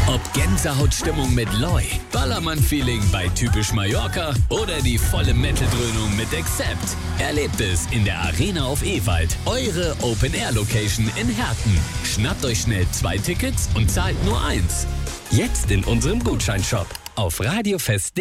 Ob Gänsehautstimmung mit Loi, Ballermann-Feeling bei Typisch Mallorca oder die volle Metal-Dröhnung mit Accept. Erlebt es in der Arena auf Ewald, eure Open-Air-Location in Herten. Schnappt euch schnell 2 Tickets und zahlt nur 1. Jetzt in unserem Gutscheinshop auf radiofest.de.